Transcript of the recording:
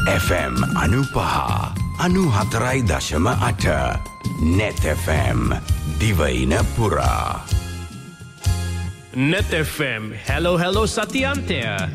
FM 95.4.8 Net FM දිවයින පුරා Net FM. Hello Satyantya.